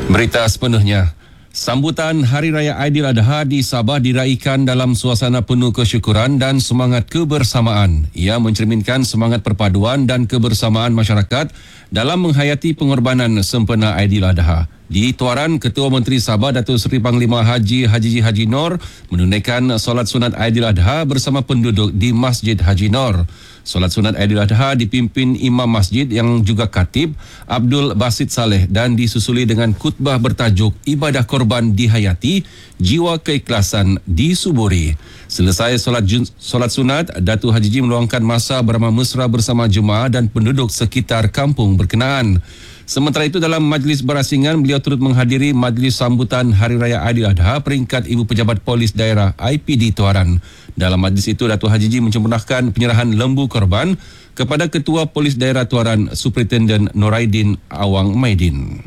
Berita sepenuhnya. Sambutan Hari Raya Aidiladha di Sabah diraikan dalam suasana penuh kesyukuran dan semangat kebersamaan. Ia mencerminkan semangat perpaduan dan kebersamaan masyarakat dalam menghayati pengorbanan sempena Aidiladha. Di Tuaran, Ketua Menteri Sabah Datuk Seri Panglima Haji Haji Noor menunaikan solat sunat Aidiladha bersama penduduk di Masjid Haji Noor. Solat sunat Aidiladha dipimpin Imam Masjid yang juga Khatib Abdul Basit Saleh dan disusuli dengan khutbah bertajuk Ibadah Korban Dihayati, Jiwa Keikhlasan Disuburi. Selesai solat sunat, Datuk Haji meluangkan masa beramah mesra bersama jemaah dan penduduk sekitar kampung berkenaan. Sementara itu, dalam majlis berasingan, beliau turut menghadiri majlis sambutan Hari Raya Aidiladha peringkat Ibu Pejabat Polis Daerah IPD Tuaran. Dalam majlis itu, Datuk Haji menyempurnakan penyerahan lembu korban kepada Ketua Polis Daerah Tuaran Superintendent Noraidin Awang Maidin.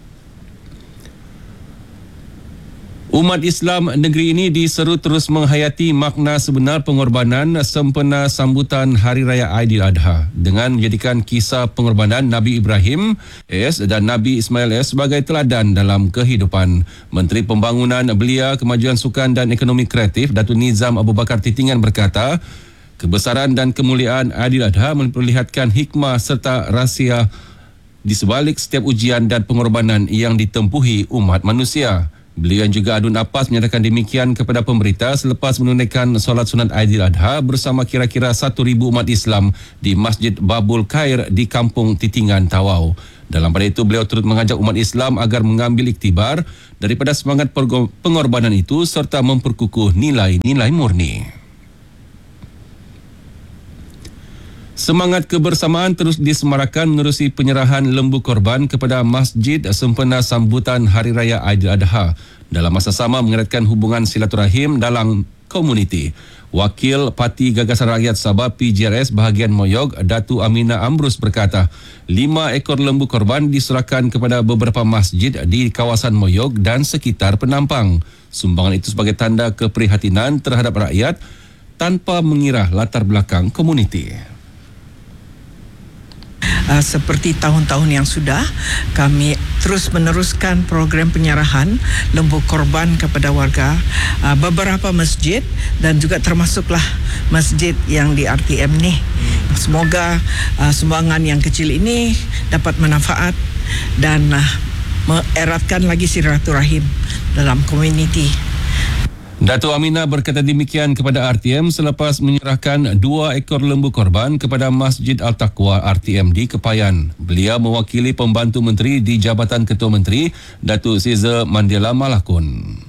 Umat Islam negeri ini diseru terus menghayati makna sebenar pengorbanan sempena sambutan Hari Raya Aidiladha dengan menjadikan kisah pengorbanan Nabi Ibrahim AS dan Nabi Ismail AS sebagai teladan dalam kehidupan. Menteri Pembangunan Belia, Kemajuan Sukan dan Ekonomi Kreatif Datuk Nizam Abu Bakar Titingan berkata, kebesaran dan kemuliaan Aidiladha memperlihatkan hikmah serta rahsia di sebalik setiap ujian dan pengorbanan yang ditempuhi umat manusia. Beliau juga adu napas menyatakan demikian kepada pemberita selepas menunaikan solat sunat Aidiladha bersama kira-kira 1,000 umat Islam di Masjid Babul Khair di Kampung Titingan, Tawau. Dalam pada itu, beliau turut mengajak umat Islam agar mengambil iktibar daripada semangat pengorbanan itu serta memperkukuh nilai-nilai murni. Semangat kebersamaan terus disemarakan menerusi penyerahan lembu korban kepada masjid sempena sambutan Hari Raya Aidiladha. Dalam masa sama mengeratkan hubungan silaturahim dalam komuniti. Wakil Parti Gagasan Rakyat Sabah PGRS bahagian Moyog, Datu Amina Ambrus berkata, 5 ekor lembu korban diserahkan kepada beberapa masjid di kawasan Moyog dan sekitar Penampang. Sumbangan itu sebagai tanda keprihatinan terhadap rakyat tanpa mengira latar belakang komuniti. Seperti tahun-tahun yang sudah, kami terus meneruskan program penyerahan lembu korban kepada warga beberapa masjid dan juga termasuklah masjid yang di RTM ni. Semoga sumbangan yang kecil ini dapat manfaat dan mengeratkan lagi silaturahim dalam komuniti. Datuk Aminah berkata demikian kepada RTM selepas menyerahkan 2 ekor lembu korban kepada Masjid Al-Taqwa RTM di Kepayan. Beliau mewakili pembantu menteri di Jabatan Ketua Menteri, Datuk Seza Mandela Malakun.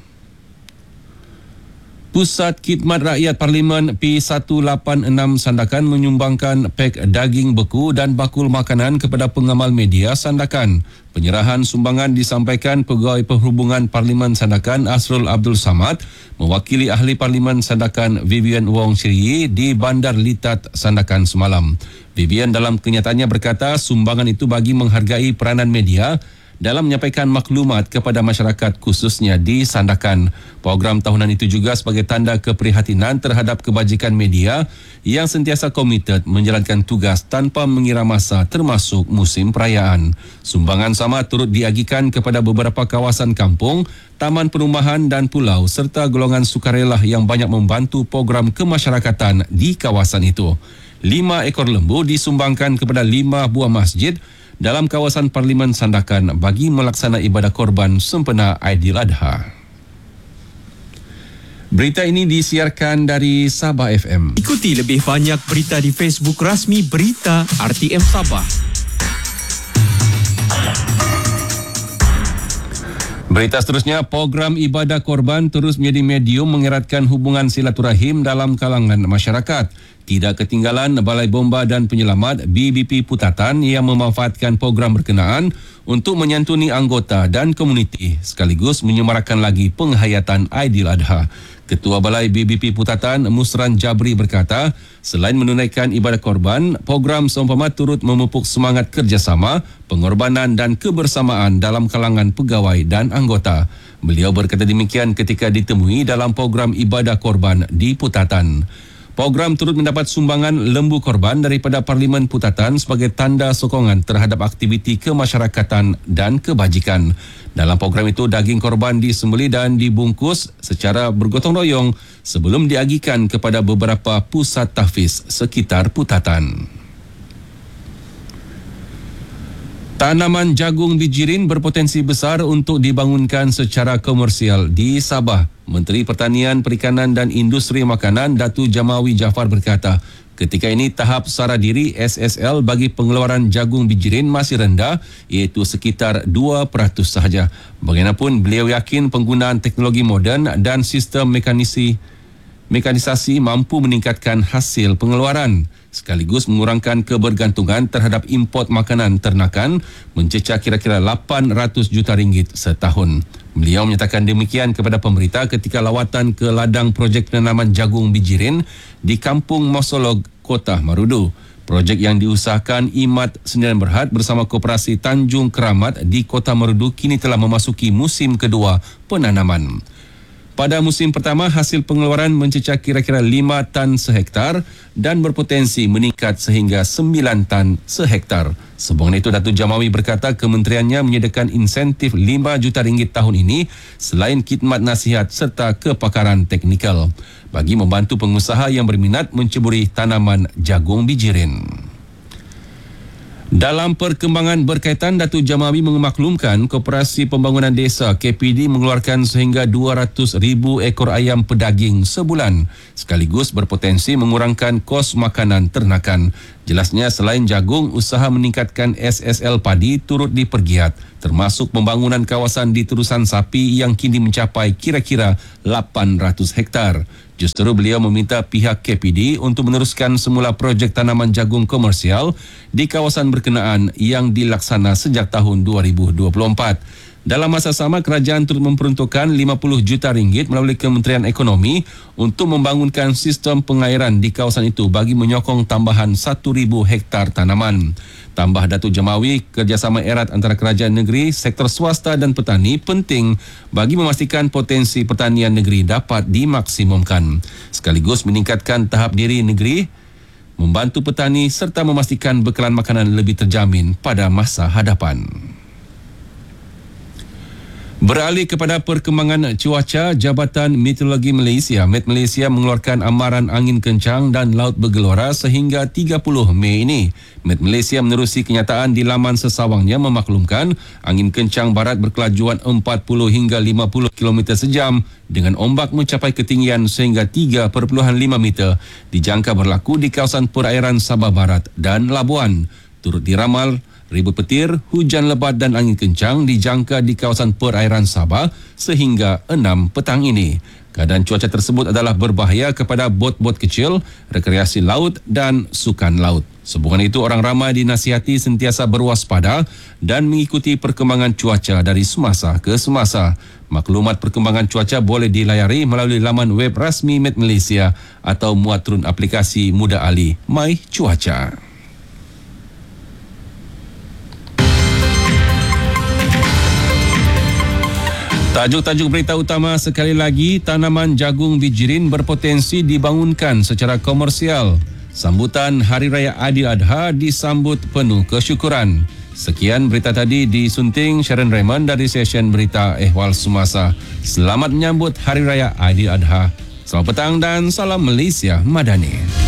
Pusat Khidmat Rakyat Parlimen P186 Sandakan menyumbangkan pek daging beku dan bakul makanan kepada pengamal media Sandakan. Penyerahan sumbangan disampaikan Pegawai Perhubungan Parlimen Sandakan Asrul Abdul Samad mewakili Ahli Parlimen Sandakan Vivian Wong Siri di Bandar Litat Sandakan semalam. Vivian dalam kenyataannya berkata sumbangan itu bagi menghargai peranan media dalam menyampaikan maklumat kepada masyarakat khususnya di Sandakan. Program tahunan itu juga sebagai tanda keprihatinan terhadap kebajikan media yang sentiasa komited menjalankan tugas tanpa mengira masa termasuk musim perayaan. Sumbangan sama turut diagikan kepada beberapa kawasan kampung, taman perumahan dan pulau serta golongan sukarela yang banyak membantu program kemasyarakatan di kawasan itu. 5 ekor lembu disumbangkan kepada 5 buah masjid dalam kawasan Parlimen Sandakan bagi melaksana ibadah korban sempena Aidiladha. Berita ini disiarkan dari Sabah FM. Ikuti lebih banyak berita di Facebook rasmi Berita RTM Sabah. Berita seterusnya, program ibadah korban terus menjadi medium mengeratkan hubungan silaturahim dalam kalangan masyarakat. Tidak ketinggalan Balai Bomba dan Penyelamat BBP Putatan yang memanfaatkan program berkenaan untuk menyantuni anggota dan komuniti sekaligus menyemarakan lagi penghayatan Aidiladha. Ketua Balai BBP Putatan Musran Jabri berkata, selain menunaikan ibadah korban, program seumpama turut memupuk semangat kerjasama, pengorbanan dan kebersamaan dalam kalangan pegawai dan anggota. Beliau berkata demikian ketika ditemui dalam program ibadah korban di Putatan. Program turut mendapat sumbangan lembu korban daripada Parlimen Putatan sebagai tanda sokongan terhadap aktiviti kemasyarakatan dan kebajikan. Dalam program itu, daging korban disembelih dan dibungkus secara bergotong royong sebelum diagihkan kepada beberapa pusat tahfiz sekitar Putatan. Tanaman jagung bijirin berpotensi besar untuk dibangunkan secara komersial di Sabah. Menteri Pertanian, Perikanan dan Industri Makanan Datu Jamawi Jaafar berkata, ketika ini tahap sara diri SSL bagi pengeluaran jagung bijirin masih rendah, iaitu sekitar 2% sahaja. Bagaimanapun, beliau yakin penggunaan teknologi moden dan sistem mekanisasi mampu meningkatkan hasil pengeluaran sekaligus mengurangkan kebergantungan terhadap import makanan ternakan mencecah kira-kira 800 juta ringgit setahun. Beliau menyatakan demikian kepada pemberita ketika lawatan ke ladang projek penanaman jagung bijirin di Kampung Mosolog, Kota Marudu. Projek yang diusahakan Imat Sendirian Berhad bersama Koperasi Tanjung Keramat di Kota Marudu kini telah memasuki musim kedua penanaman. Pada musim pertama, hasil pengeluaran mencecah kira-kira 5 tan sehektar dan berpotensi meningkat sehingga 9 tan sehektar. Sebelum itu, Datuk Jamawi berkata kementeriannya menyediakan insentif 5 juta ringgit tahun ini selain khidmat nasihat serta kepakaran teknikal bagi membantu pengusaha yang berminat menceburi tanaman jagung bijirin. Dalam perkembangan berkaitan, Datuk Jamawi memaklumkan Koperasi Pembangunan Desa KPD mengeluarkan sehingga 200,000 ekor ayam pedaging sebulan sekaligus berpotensi mengurangkan kos makanan ternakan. Jelasnya selain jagung, usaha meningkatkan SSL padi turut dipergiat termasuk pembangunan kawasan di terusan sapi yang kini mencapai kira-kira 800 hektar. Justru beliau meminta pihak KPD untuk meneruskan semula projek tanaman jagung komersial di kawasan berkenaan yang dilaksana sejak tahun 2024. Dalam masa sama, kerajaan turut memperuntukkan 50 juta ringgit melalui Kementerian Ekonomi untuk membangunkan sistem pengairan di kawasan itu bagi menyokong tambahan 1,000 hektar tanaman. Tambah Datuk Jamawi, kerjasama erat antara kerajaan negeri, sektor swasta dan petani penting bagi memastikan potensi pertanian negeri dapat dimaksimumkan. Sekaligus meningkatkan tahap diri negeri, membantu petani serta memastikan bekalan makanan lebih terjamin pada masa hadapan. Beralih kepada perkembangan cuaca, Jabatan Meteorologi Malaysia, Met Malaysia mengeluarkan amaran angin kencang dan laut bergelora sehingga 30 Mei ini. Met Malaysia menerusi kenyataan di laman sesawangnya memaklumkan angin kencang barat berkelajuan 40 hingga 50 km sejam dengan ombak mencapai ketinggian sehingga 3.5 meter dijangka berlaku di kawasan perairan Sabah Barat dan Labuan. Turut diramal ribut petir, hujan lebat dan angin kencang dijangka di kawasan perairan Sabah sehingga 6 petang ini. Keadaan cuaca tersebut adalah berbahaya kepada bot-bot kecil, rekreasi laut dan sukan laut. Sehubungan itu, orang ramai dinasihati sentiasa berwaspada dan mengikuti perkembangan cuaca dari semasa ke semasa. Maklumat perkembangan cuaca boleh dilayari melalui laman web rasmi Met Malaysia atau muat turun aplikasi Muda Ali My Cuaca. Tajuk-tajuk berita utama sekali lagi, tanaman jagung bijirin berpotensi dibangunkan secara komersial. Sambutan Hari Raya Aidiladha disambut penuh kesyukuran. Sekian berita tadi disunting Sharon Raymond dari session berita Ehwal Semasa. Selamat menyambut Hari Raya Aidiladha. Selamat petang dan salam Malaysia Madani.